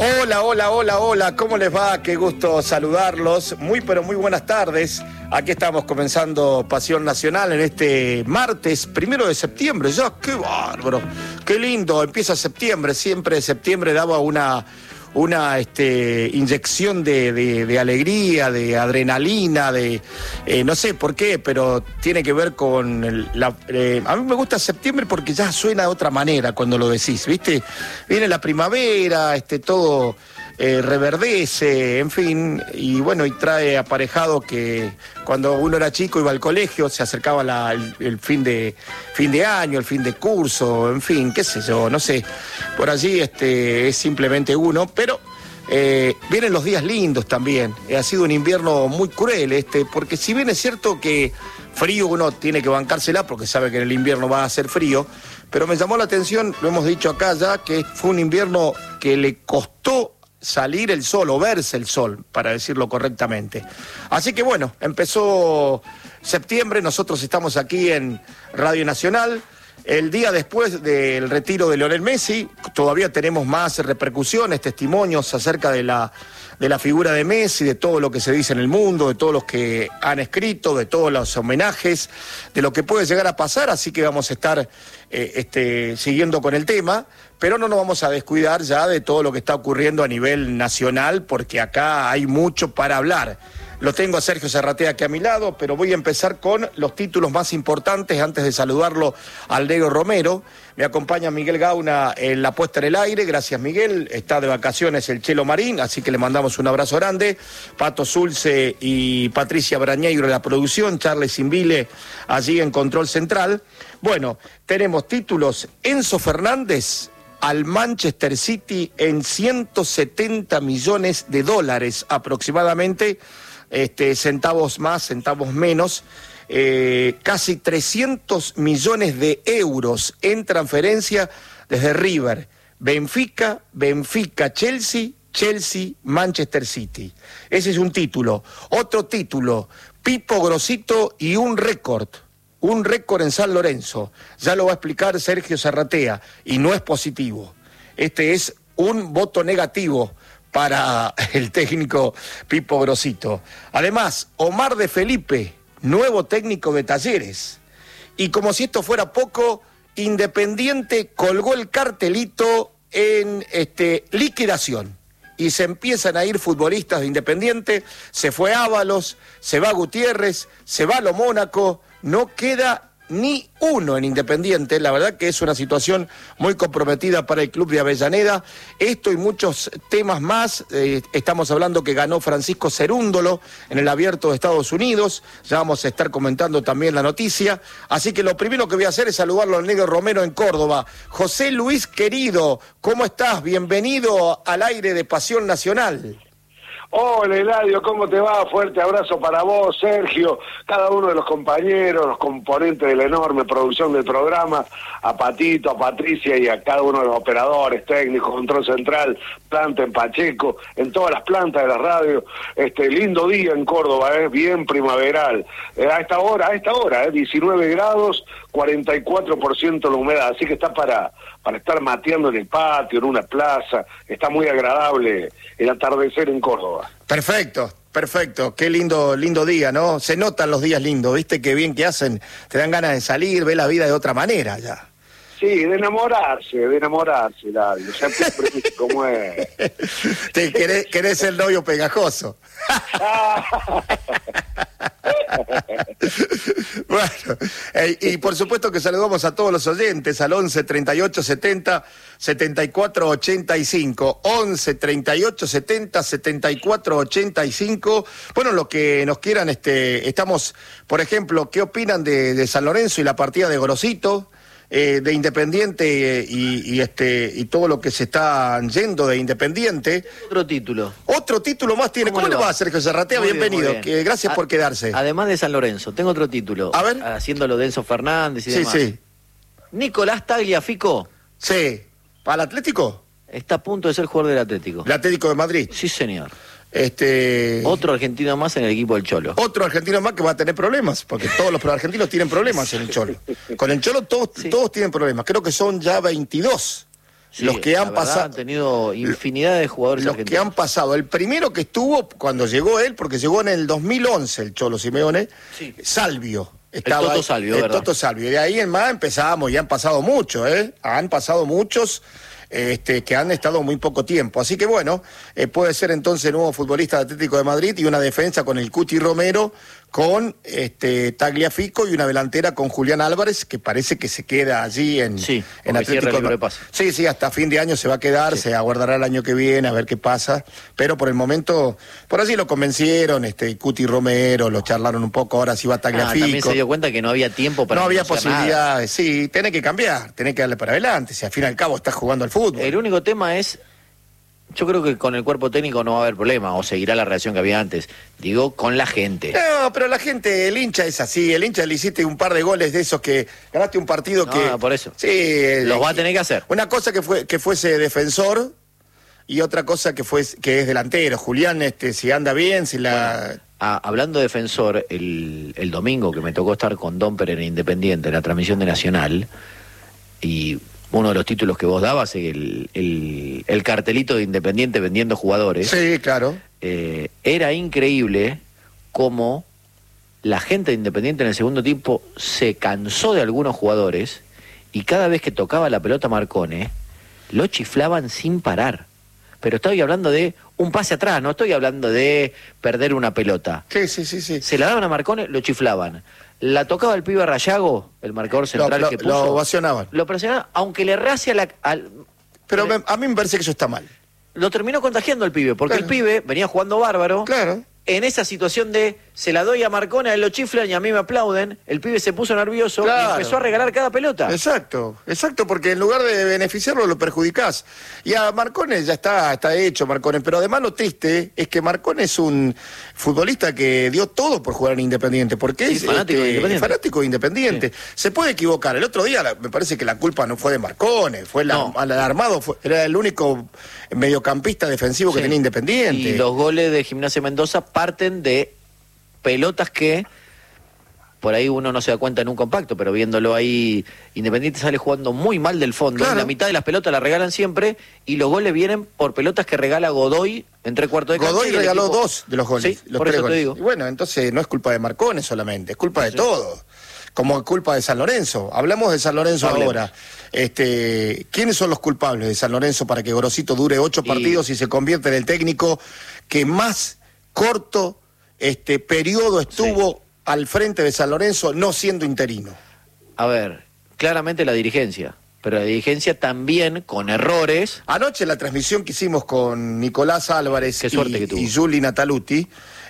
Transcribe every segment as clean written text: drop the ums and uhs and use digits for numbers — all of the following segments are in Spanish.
Hola, hola, hola, hola, ¿cómo les va? Qué gusto saludarlos. Muy, pero muy buenas tardes. Aquí estamos comenzando Pasión Nacional en este martes 1 de septiembre. Ya, qué bárbaro, qué lindo. Empieza septiembre, siempre septiembre daba una inyección de alegría, de adrenalina, no sé por qué, pero tiene que ver con a mí me gusta septiembre porque ya suena de otra manera cuando lo decís, ¿viste? Viene la primavera, todo reverdece, en fin, y bueno, y trae aparejado que cuando uno era chico iba al colegio, se acercaba el fin de año, el fin de curso, en fin, qué sé yo, no sé, por allí es simplemente uno, pero vienen los días lindos también. Ha sido un invierno muy cruel porque si bien es cierto que frío uno tiene que bancársela porque sabe que en el invierno va a hacer frío, pero me llamó la atención, lo hemos dicho acá ya, que fue un invierno que le costó salir el sol o verse el sol, para decirlo correctamente. Así que bueno, empezó septiembre, nosotros estamos aquí en Radio Nacional, el día después del retiro de Lionel Messi. Todavía tenemos más repercusiones, testimonios acerca de la figura de Messi, de todo lo que se dice en el mundo, de todos los que han escrito, de todos los homenajes, de lo que puede llegar a pasar, así que vamos a estar siguiendo con el tema, pero no nos vamos a descuidar ya de todo lo que está ocurriendo a nivel nacional, porque acá hay mucho para hablar. Lo tengo a Sergio Serratea aquí a mi lado, pero voy a empezar con los títulos más importantes antes de saludarlo al Negro Romero. Me acompaña Miguel Gauna en la puesta en el aire. Gracias, Miguel. Está de vacaciones el Chelo Marín, así que le mandamos un abrazo grande. Pato Zulce y Patricia Brañeiro en la producción. Charles Invile allí en Control Central. Bueno, tenemos títulos. Enzo Fernández al Manchester City en $170 millones aproximadamente. Centavos más, centavos menos, casi 300 millones de euros en transferencia desde River, Benfica, Chelsea, Manchester City. Ese es un título. Otro título, Pipo Grosito y un récord en San Lorenzo. Ya lo va a explicar Sergio Serratea, y no es positivo. Este es un voto negativo para el técnico Pipo Grosito. Además, Omar de Felipe, nuevo técnico de Talleres. Y como si esto fuera poco, Independiente colgó el cartelito en liquidación. Y se empiezan a ir futbolistas de Independiente, se fue Ábalos, se va Gutiérrez, se va Lo Mónaco, no queda ni uno en Independiente. La verdad que es una situación muy comprometida para el club de Avellaneda. Esto y muchos temas más. Estamos hablando que ganó Francisco Cerúndolo en el Abierto de Estados Unidos. Ya vamos a estar comentando también la noticia. Así que lo primero que voy a hacer es saludarlo al Negro Romero en Córdoba. José Luis querido, ¿cómo estás? Bienvenido al aire de Pasión Nacional. Hola Eladio, ¿cómo te va? Fuerte abrazo para vos, Sergio, cada uno de los compañeros, los componentes de la enorme producción del programa, a Patito, a Patricia y a cada uno de los operadores, técnicos, control central, planta en Pacheco, en todas las plantas de la radio. Lindo día en Córdoba, bien primaveral. A esta hora, 19 grados, 44% la humedad, así que está para estar mateando en el patio, en una plaza. Está muy agradable el atardecer en Córdoba. Perfecto, qué lindo día, ¿no? Se notan los días lindos, ¿viste? Qué bien que hacen, te dan ganas de salir, ver la vida de otra manera ya. Sí, de enamorarse, David. O sea, ¿cómo es? ¿Querés el novio pegajoso? Bueno, y por supuesto que saludamos a todos los oyentes al 11 38 70 74 85, 11 38 70 74 85. Bueno, lo que nos quieran, estamos, por ejemplo, ¿qué opinan de San Lorenzo y la partida de Grosito? De Independiente y todo lo que se está yendo de Independiente. Otro título más tiene. ¿Cómo le va, Sergio Serratea? Bienvenido. Gracias por quedarse. Además de San Lorenzo, tengo otro título. A ver. Haciéndolo de Enzo Fernández y demás. Sí. Nicolás Tagliafico. Sí. ¿Para el Atlético? Está a punto de ser jugador del Atlético. ¿El Atlético de Madrid? Sí, señor. Otro argentino más en el equipo del Cholo. Otro argentino más que va a tener problemas, porque todos los argentinos tienen problemas en el Cholo. Con el Cholo todos tienen problemas. Creo que son ya 22 Sí, los que la han verdad, pasado... han tenido infinidad de jugadores Los que argentinos. han pasado, el primero que estuvo cuando llegó él, porque llegó en el 2011 el Cholo Simeone, Sí. Salvio. Toto ahí, Salvio, el ¿verdad? Toto Salvio. Y de ahí en más empezamos y han pasado muchos, Han pasado muchos que han estado muy poco tiempo. Así que bueno, puede ser entonces el nuevo futbolista de Atlético de Madrid y una defensa con el Cuti Romero, con Tagliafico y una delantera con Julián Álvarez, que parece que se queda allí en porque cierra el libro de pase. Sí, hasta fin de año se va a quedar, se aguardará el año que viene a ver qué pasa, pero por el momento, por así lo convencieron, Cuti Romero, lo charlaron un poco, ahora sí va Tagliafico. También se dio cuenta que no había tiempo para no había negociar nada. posibilidades, sí, tenés que cambiar, tenés que darle para adelante, si al fin y al cabo estás jugando al fútbol. El único tema es, yo creo que con el cuerpo técnico no va a haber problema, o seguirá la reacción que había antes. Digo, con la gente. No, pero la gente, el hincha es así, el hincha le hiciste un par de goles de esos que ganaste un partido que... No, por eso. Sí. Los va a tener que hacer. Una cosa que fuese defensor y otra cosa que es delantero. Julián, si anda bien, si la... Hablando de defensor, el domingo que me tocó estar con Domper en Independiente, en la transmisión de Nacional, y uno de los títulos que vos dabas, el cartelito de Independiente vendiendo jugadores. Sí, claro. Era increíble cómo la gente de Independiente en el segundo tiempo se cansó de algunos jugadores y cada vez que tocaba la pelota Marcone, lo chiflaban sin parar. Pero estoy hablando de un pase atrás, no estoy hablando de perder una pelota. Sí. Se la daban a Marcone, lo chiflaban. La tocaba el pibe Rayago, el marcador central que puso. Lo ovacionaban. Lo presionaban, aunque le errase Pero a mí me parece que eso está mal. lo terminó contagiando el pibe, porque Claro. el pibe venía jugando bárbaro. Claro. En esa situación de se la doy a Marcone, a él lo chiflan y a mí me aplauden, el pibe se puso nervioso Claro. y empezó a regalar cada pelota. Exacto, porque en lugar de beneficiarlo lo perjudicás. Y a Marcone ya está hecho Marcone, pero además lo triste es que Marcone es un futbolista que dio todo por jugar en Independiente, porque Sí, es fanático de Independiente. fanático de Independiente. Sí. Se puede equivocar. El otro día me parece que la culpa no fue de Marcone, fue No. al armado, era el único mediocampista defensivo que Sí. tenía Independiente. Y los goles de Gimnasia Mendoza parten de pelotas que por ahí uno no se da cuenta en un compacto, pero viéndolo ahí, Independiente sale jugando muy mal del fondo. Claro. La mitad de las pelotas la regalan siempre y los goles vienen por pelotas que regala Godoy en 3/4 de cancha. Godoy y el regaló equipo- 2 de los goles. Sí, los por 3 eso te goles. digo. Y bueno, entonces no es culpa de Marcone solamente, es culpa de todo. Como es culpa de San Lorenzo. Hablamos de San Lorenzo Hablemos. ahora. ¿Quiénes son los culpables de San Lorenzo para que Gorosito dure 8 partidos y se convierta en el técnico que más corto periodo estuvo al frente de San Lorenzo no siendo interino? A ver, claramente la dirigencia, pero la dirigencia también con errores. Anoche en la transmisión que hicimos con Nicolás Álvarez Qué suerte que tuvo. y Juli Nataluti,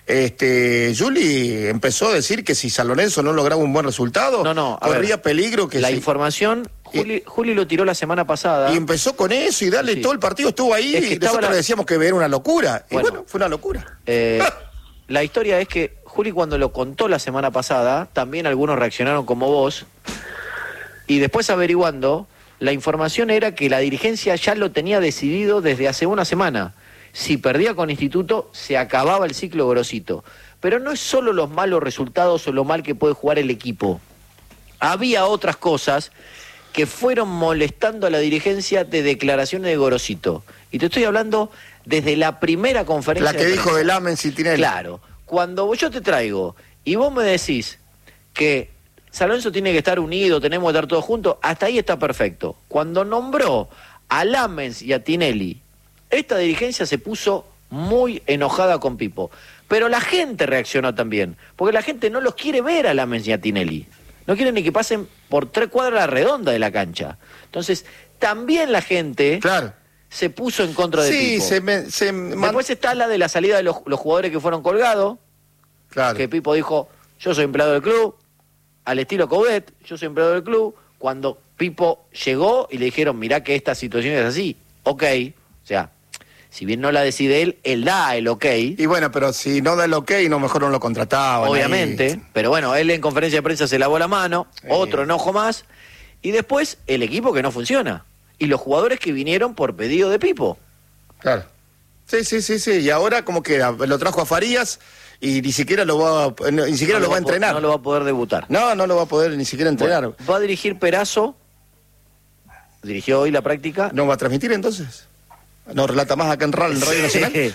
Juli empezó a decir que si San Lorenzo no lograba un buen resultado, a corría ver, peligro que la se... información, Juli lo tiró la semana pasada. Y empezó con eso y dale, Sí. todo el partido estuvo ahí Es que y nosotros le decíamos que era una locura. Bueno. Y bueno, fue una locura. La historia es que Juli cuando lo contó la semana pasada, también algunos reaccionaron como vos, y después averiguando, la información era que la dirigencia ya lo tenía decidido desde hace una semana. Si perdía con Instituto, se acababa el ciclo Gorosito. Pero no es solo los malos resultados o lo mal que puede jugar el equipo. Había otras cosas que fueron molestando a la dirigencia de declaraciones de Gorosito. Y te estoy hablando desde la primera conferencia La que de dijo prensa. de Lamen Citinelli. Claro, cuando yo te traigo y vos me decís que San Lorenzo tiene que estar unido, tenemos que estar todos juntos, hasta ahí está perfecto. Cuando nombró a Lamens y a Tinelli, esta dirigencia se puso muy enojada con Pipo. Pero la gente reaccionó también, porque la gente no los quiere ver a Lamens y a Tinelli. No quieren ni que pasen por 3 cuadras redonda de la cancha. Entonces, también la gente Claro. se puso en contra de Sí, Pipo. Después está la de la salida de los jugadores que fueron colgados, Claro. que Pipo dijo, yo soy empleado del club, al estilo Coudet, yo soy empleado del club, cuando Pipo llegó y le dijeron, mirá que esta situación es así, ok, o sea, si bien no la decide él da el ok, Y bueno, pero si no da el ok, no mejor no lo contrataban. obviamente, ahí. pero bueno, él en conferencia de prensa se lavó la mano, otro enojo más, y después el equipo que no funciona, y los jugadores que vinieron por pedido de Pipo. Claro. Sí. Y ahora, ¿cómo queda? Lo trajo a Farías y ni siquiera lo va a entrenar. No lo va a poder debutar. No lo va a poder ni siquiera entrenar. Bueno, va a dirigir Perazo dirigió hoy la práctica. ¿No va a transmitir entonces? ¿No relata más acá en Radio Nacional?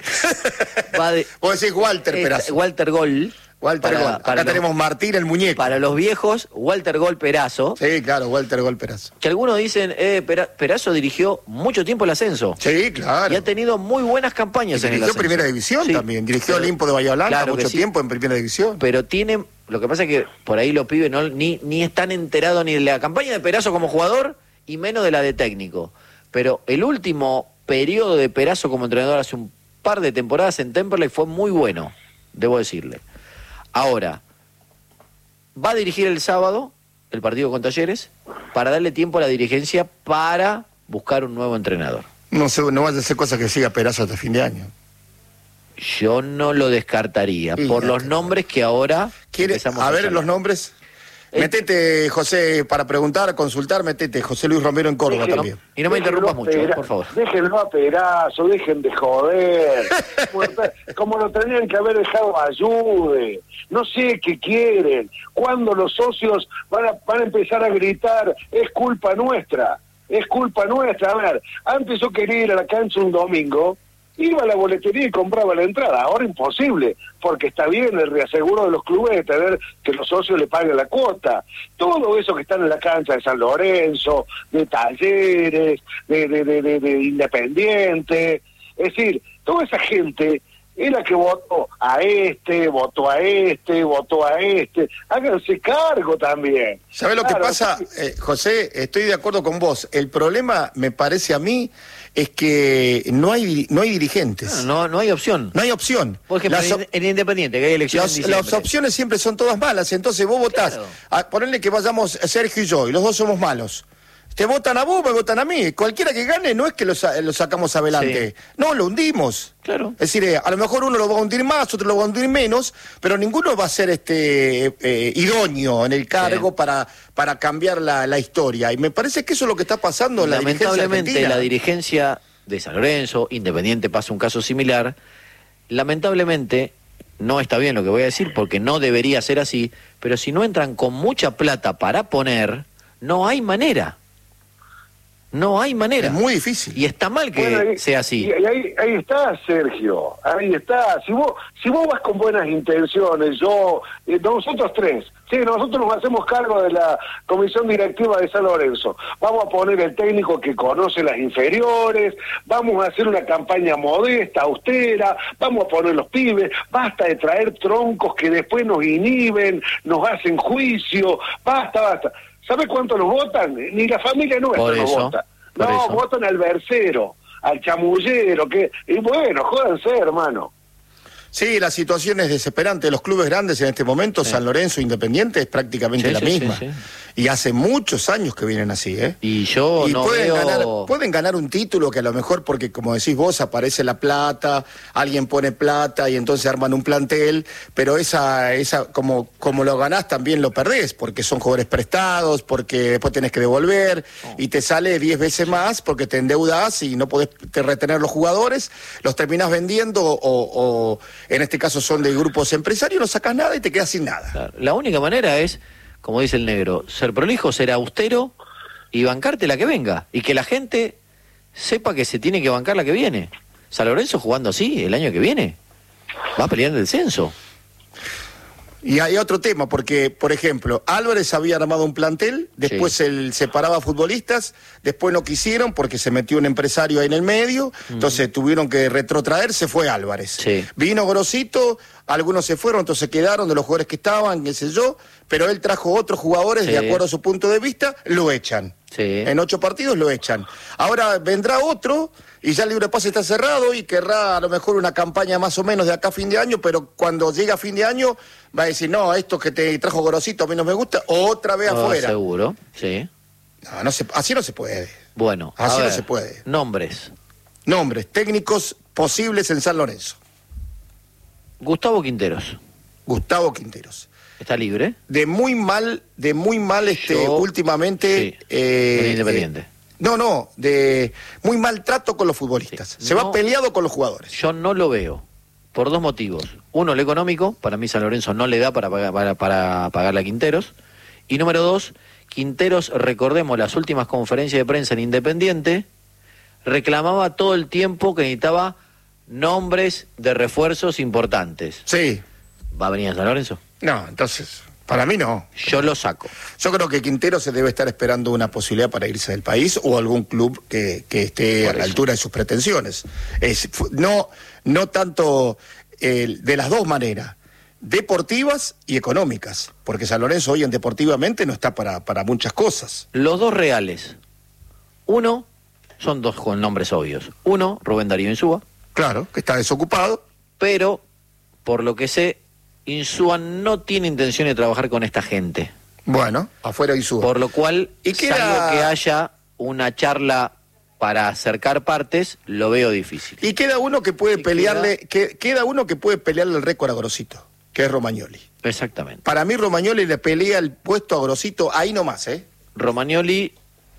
Vos decís Walter Perazo. Walter Gol. Walter Gol. Acá tenemos Martín el muñeco. Para los viejos, Walter Gol Perazo. Sí, claro, Walter Gol Perazo. Que algunos dicen, Perazo dirigió mucho tiempo el ascenso. Sí, claro. Y ha tenido muy buenas campañas en el ascenso. Dirigió Primera División también. Dirigió Olimpo de Bahía Blanca mucho tiempo en Primera División. Pero tiene... Lo que pasa es que por ahí los pibes ni están enterados ni de la campaña de Perazo como jugador y menos de la de técnico. Pero el último periodo de Perazo como entrenador hace un par de temporadas en Temperley fue muy bueno, debo decirle. Ahora, va a dirigir el sábado el partido con Talleres para darle tiempo a la dirigencia para buscar un nuevo entrenador. No sé, no vaya a ser cosa que siga Perazo hasta fin de año. Yo no lo descartaría, por los nombres que ahora empezamos a ver los nombres. Metete, José, para preguntar, consultar, metete. José Luis Romero en Córdoba también. Y no me interrumpas mucho, por favor. Déjenlo a Perazo, dejen de joder. Como lo tenían que haber dejado Ayude. No sé qué quieren. Cuando los socios van a empezar a gritar, es culpa nuestra. Es culpa nuestra. A ver, antes yo quería ir a la cancha un domingo, iba a la boletería y compraba la entrada. Ahora imposible, porque está bien el reaseguro de los clubes de tener que los socios le paguen la cuota. Todo eso que están en la cancha de San Lorenzo, de Talleres, de Independiente, es decir, toda esa gente es la que votó a este, votó a este, votó a este. Háganse cargo también. ¿Sabés lo que pasa, José? Estoy de acuerdo con vos. El problema, me parece a mí, es que no hay dirigentes. No hay opción. No hay opción. Por ejemplo, en Independiente, que hay elecciones. Las opciones siempre son todas malas. Entonces vos votás. Claro. A ponerle que vayamos Sergio y yo, y los dos somos malos. Te votan a vos, me votan a mí. Cualquiera que gane no es que lo sacamos adelante. Sí. No, lo hundimos. Claro. Es decir, a lo mejor uno lo va a hundir más, otro lo va a hundir menos, pero ninguno va a ser idóneo en el cargo para cambiar la historia. Y me parece que eso es lo que está pasando en la dirigencia argentina. Lamentablemente, la dirigencia de San Lorenzo, Independiente, pasa un caso similar. Lamentablemente, no está bien lo que voy a decir, porque no debería ser así, pero si no entran con mucha plata para poner, no hay manera. No hay manera. Es muy difícil. Y está mal que sea así. Y ahí está, Sergio. Ahí está. Si vos vas con buenas intenciones, nosotros tres, sí, nosotros nos hacemos cargo de la comisión directiva de San Lorenzo. Vamos a poner el técnico que conoce las inferiores, vamos a hacer una campaña modesta, austera, vamos a poner los pibes, basta de traer troncos que después nos inhiben, nos hacen juicio, basta. ¿Sabe cuánto nos votan? Ni la familia nuestra nos vota. No, votan al versero, al chamullero, y bueno, jódanse, hermano. Sí, la situación es desesperante. Los clubes grandes en este momento, San Lorenzo, Independiente, es prácticamente la misma. Sí. Y hace muchos años que vienen así, ¿eh? Y no pueden ganar un título que a lo mejor, porque como decís vos, aparece la plata, alguien pone plata y entonces arman un plantel, pero esa como lo ganás también lo perdés, porque son jugadores prestados, porque después tenés que devolver, y te sale 10 veces más porque te endeudás y no podés retener los jugadores, los terminás vendiendo o en este caso son de grupos empresarios, no sacás nada y te quedas sin nada. Claro. La única manera es, como dice el negro, ser prolijo, ser austero y bancarte la que venga. Y que la gente sepa que se tiene que bancar la que viene. San Lorenzo jugando así el año que viene va a pelear el descenso. Y hay otro tema, porque, por ejemplo, Álvarez había armado un plantel, después él separaba futbolistas, después no quisieron porque se metió un empresario ahí en el medio, entonces tuvieron que retrotraer, se fue Álvarez. Sí. Vino Grosito, algunos se fueron, entonces quedaron de los jugadores que estaban, qué sé yo, pero él trajo otros jugadores, de acuerdo a su punto de vista, lo echan. Sí. En 8 partidos lo echan. Ahora vendrá otro y ya el libre pase está cerrado y querrá a lo mejor una campaña más o menos de acá a fin de año, pero cuando llega a fin de año va a decir, no, esto que te trajo Gorosito a mí no me gusta, otra vez afuera. Seguro, sí. No, así no se puede. Bueno, así no se puede. Nombres, técnicos posibles en San Lorenzo. Gustavo Quinteros. ¿Está libre? De muy mal últimamente. Sí, Independiente. De muy mal trato con los futbolistas. Se va peleado con los jugadores. Yo no lo veo, por 2 motivos. Uno, el económico. Para mí San Lorenzo no le da para pagarle a Quinteros. Y número 2, Quinteros, recordemos las últimas conferencias de prensa en Independiente, reclamaba todo el tiempo que necesitaba nombres de refuerzos importantes. Sí. ¿Va a venir a San Lorenzo? No, entonces, para mí no. Yo lo saco. Yo creo que Quintero se debe estar esperando una posibilidad para irse del país o algún club que esté Por a la eso. altura de sus pretensiones. No tanto de las dos maneras, deportivas y económicas, porque San Lorenzo hoy en deportivamente no está para muchas cosas. Los dos reales. Uno, son dos con nombres obvios. Uno, Rubén Darío Insúa, Claro, que está desocupado. pero, por lo que sé, Insúa no tiene intención de trabajar con esta gente. Bueno, afuera Insúa. Por lo cual, ¿Y qué salvo era? que haya una charla para acercar partes, lo veo difícil. Y queda uno que puede Y pelearle, queda uno que puede pelearle el récord a Grosito, que es Romagnoli. Exactamente. Para mí Romagnoli le pelea el puesto a Grosito ahí nomás, ¿eh? Romagnoli,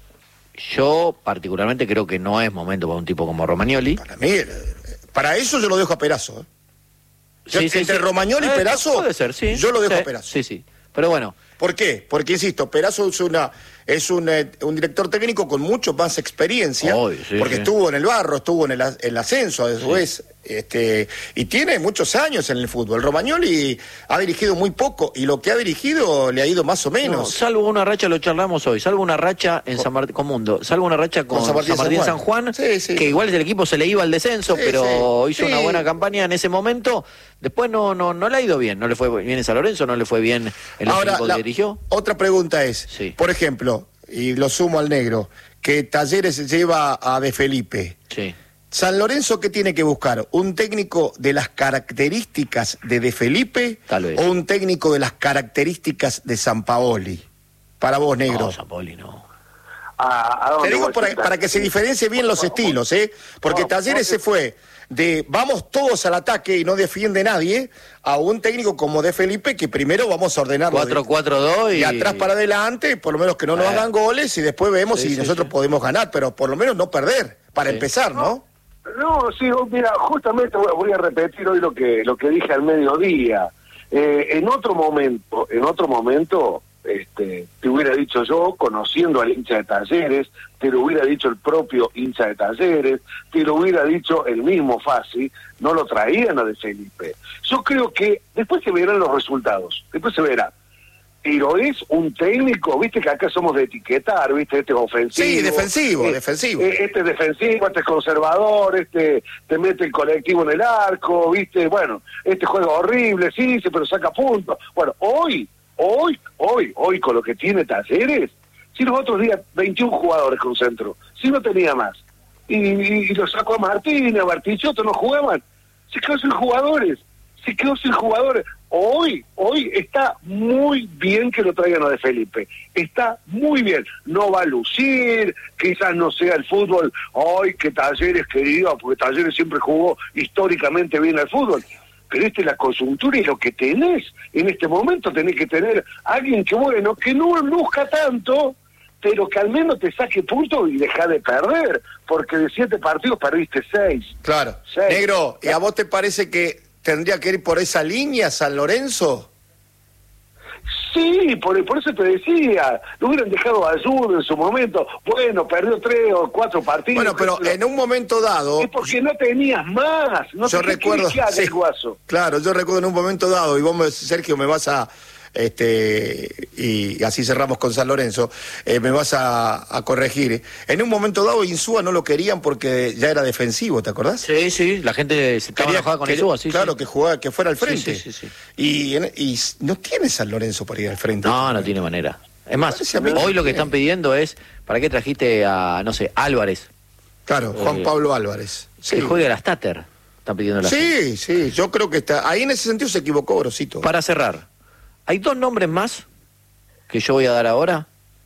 yo particularmente creo que no es momento para un tipo como Romagnoli. Para mí, para eso yo lo dejo a Perazo, ¿eh? Yo, Sí, sí, entre sí. Romagnoli y Perazo, Puede ser, sí. yo lo dejo Sí, a Perazo. Sí, sí. Pero bueno, ¿Por qué? Porque, insisto, Perazo es un director técnico con mucho más experiencia, Obvio, sí, porque sí. estuvo en el barro, estuvo en el ascenso, a su vez, y tiene muchos años en el fútbol. Romagnoli ha dirigido muy poco, y lo que ha dirigido le ha ido más o no, menos. salvo una racha, lo charlamos hoy, salvo una racha en San Martín, con Mundo, salvo una racha con San Martín San Juan, Sí, sí. que igual el equipo se le iba al descenso, Sí, pero sí. hizo Sí. una buena campaña en ese momento. Después no le ha ido bien, no le fue bien en San Lorenzo, no le fue bien en los Ahora, equipos que dirigió. otra pregunta es, Sí. por ejemplo, y lo sumo al negro, que Talleres lleva a De Felipe. Sí. ¿San Lorenzo qué tiene que buscar? ¿Un técnico de las características de Felipe Tal vez. o un técnico de las características de Sampaoli? Para vos, negro. No, Zapoli no. ¿A Te dónde digo voy, para que se diferencie bien los estilos, ¿eh? Porque Talleres se fue de vamos todos al ataque y no defiende nadie a un técnico como De Felipe que primero vamos a ordenarlo 4-4-2 y atrás para adelante, por lo menos que no nos hagan goles y después vemos Sí, si sí, nosotros sí. podemos ganar, pero por lo menos no perder, para Sí. empezar, ¿no? No, sí, mira, justamente voy a repetir hoy lo que dije al mediodía. En otro momento, te hubiera dicho yo, conociendo al hincha de Talleres, te lo hubiera dicho el propio hincha de Talleres, te lo hubiera dicho el mismo Fassi, no lo traían a De Felipe. Yo creo que después se verán los resultados, después se verá. Pero es un técnico, viste que acá somos de etiquetar, viste, este es ofensivo. Sí, defensivo. Este es defensivo, este es conservador, este te mete el colectivo en el arco, viste, bueno, este juega horrible, sí, pero saca puntos. Bueno, hoy, con lo que tiene Talleres, si los otros días 21 jugadores con centro, si no tenía más, y lo sacó a Martín, a Bartichotto, no jugaban, se quedó sin jugadores. Hoy está muy bien que lo traigan a De Felipe. Está muy bien. No va a lucir, quizás no sea el fútbol hoy que Talleres querido, porque Talleres siempre jugó históricamente bien al fútbol. Pero esta es la coyuntura y lo que tenés en este momento. Tenés que tener a alguien que, bueno, que no luzca tanto, pero que al menos te saque puntos y deja de perder, porque de 7 partidos perdiste 6. Claro. Sí. Negro, ¿y a vos te parece que tendría que ir por esa línea San Lorenzo? Sí, por eso te decía, lo hubieran dejado a Ayudo en su momento. Bueno, perdió 3 o 4 partidos. Bueno, pero en un momento dado... Es porque no tenías más. No yo sé qué recuerdo, querés que haga sí, el Guaso. claro, yo recuerdo en un momento dado, y vos, Sergio, me vas a, y así cerramos con San Lorenzo, me vas a corregir. En un momento dado, Insúa no lo querían porque ya era defensivo, ¿te acordás? Sí, la gente se estaba enojada con Insúa, sí. Claro, sí. que jugaba, que fuera al frente. Sí. Y no tiene San Lorenzo para ir al frente. No tiene manera. Es más, Parece a mí hoy que lo que sí. están pidiendo es, ¿para qué trajiste a, no sé, Álvarez? Claro, Juan Pablo Álvarez. Que juegue a las Tater. Están pidiendo la Sí, yo creo que está. Ahí en ese sentido se equivocó Grosito. Para cerrar, hay 2 nombres más que yo voy a dar ahora.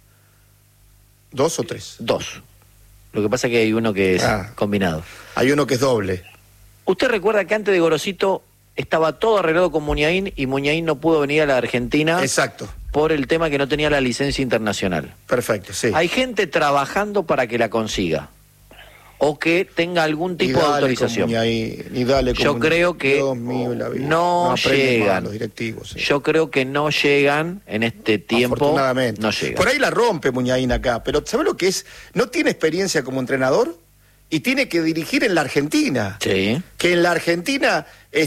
2 o 3. 2. Lo que pasa es que hay uno que es combinado. Hay uno que es doble. ¿Usted recuerda que antes de Gorosito estaba todo arreglado con Muñain y Muñain no pudo venir a la Argentina Exacto. por el tema que no tenía la licencia internacional? Perfecto, sí. Hay gente trabajando para que la consiga. o que tenga algún tipo de autorización. Yo creo que Dios mío, la vida. no llegan. Los directivos, sí. Yo creo que no llegan en este tiempo. Afortunadamente. No llegan. Por ahí la rompe Muñain acá, pero ¿sabes lo que es? No tiene experiencia como entrenador y tiene que dirigir en la Argentina. Sí. Que en la Argentina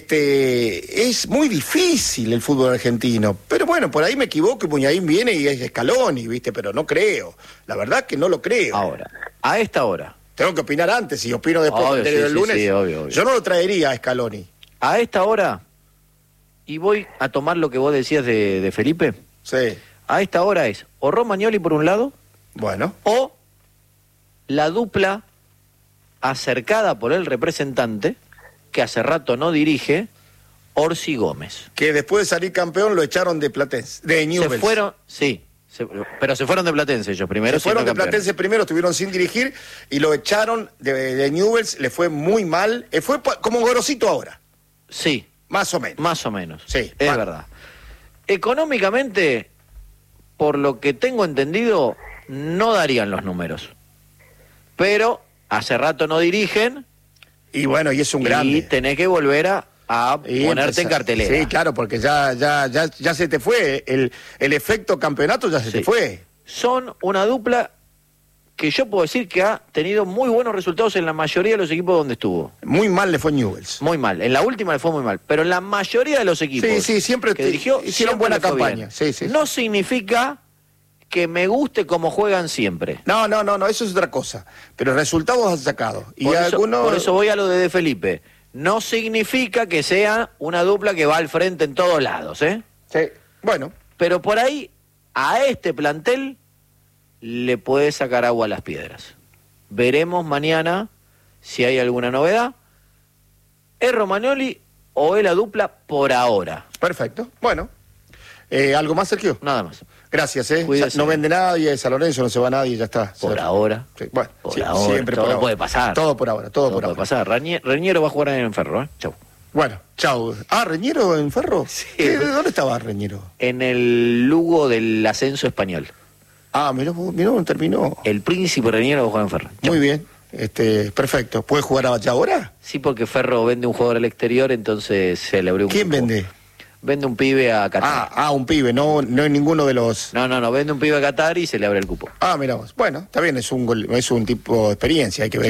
es muy difícil el fútbol argentino. Pero bueno, por ahí me equivoco y Muñain viene y es Scaloni, ¿viste? Pero no creo. La verdad que no lo creo. Ahora, a esta hora. Tengo que opinar antes, y opino después Obvio, del sí, lunes. sí, obvio. Yo no lo traería a Scaloni. A esta hora, y voy a tomar lo que vos decías de Felipe, Sí. a esta hora es o Romagnoli por un lado, Bueno. o la dupla acercada por el representante, que hace rato no dirige, Orsi Gómez. Que después de salir campeón lo echaron de Platense, de Newell's. Se fueron, sí, pero se fueron de Platense ellos primero. Se fueron de siendo campeones. Platense primero, estuvieron sin dirigir y lo echaron de Newell's, le fue muy mal. Fue como Gorosito ahora, Sí, más o menos. más o menos. Sí, es bueno. verdad. Económicamente, por lo que tengo entendido, no darían los números. Pero hace rato no dirigen Y bueno, y es un grande. y tenés que volver a Y ponerte en empezar- cartelera. Sí, claro, porque ya se te fue. El efecto campeonato ya se Sí. te fue. Son una dupla que yo puedo decir que ha tenido muy buenos resultados en la mayoría de los equipos donde estuvo. Muy mal le fue Newell's. Muy mal. En la última le fue muy mal. Pero en la mayoría de los equipos Sí, siempre que dirigió, hicieron siempre buena le fue campaña. bien. Sí, sí. No significa que me guste cómo juegan siempre. No, eso es otra cosa. Pero resultados han sacado. Y Por eso, algunos... por eso voy a lo de Felipe. No significa que sea una dupla que va al frente en todos lados, ¿eh? Sí, bueno. Pero por ahí, a este plantel le puede sacar agua a las piedras. Veremos mañana si hay alguna novedad. ¿Es Romagnoli o es la dupla por ahora? Perfecto. Bueno. ¿Algo más, Sergio? Nada más. Gracias, Cuídese. No vende nadie, San Lorenzo no se va nadie, ya está. Por ahora. Sí, bueno, Por sí, ahora. siempre Todo por ahora. puede pasar. Todo por ahora, todo por puede ahora. pasar. Reñero va a jugar en Ferro, ¿eh? Chau. Bueno, chau. ¿Reñero en Ferro? Sí. ¿De dónde estaba Reñero? En el Lugo del ascenso español. Mirá, terminó. El Príncipe Reñero va a jugar en Ferro. Chau. Muy bien, perfecto. ¿Puede jugar allá ahora? Sí, porque Ferro vende un jugador al exterior, entonces se le abrió un ¿Quién cupo. vende? Vende un pibe a Qatar. Un pibe, no es ninguno de los... No, vende un pibe a Qatar y se le abre el cupo. Mirá vos. Bueno, está bien, es un tipo de experiencia, hay que ver.